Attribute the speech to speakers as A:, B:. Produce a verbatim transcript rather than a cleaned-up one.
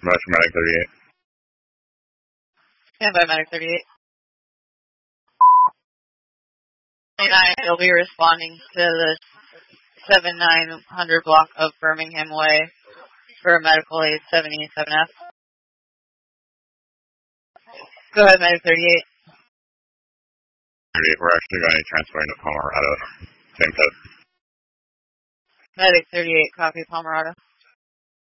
A: Rush Medic thirty-eight.
B: Stand by Medic thirty-eight. twenty-nine, he'll be responding to the seven nine hundred block of Birmingham Way for medical aid seventy-seven F. Go ahead, Medic thirty-eight.
A: thirty-eight, we're actually going to be transferring to Palmerado. Same code.
B: Medic thirty-eight, copy Palmerado.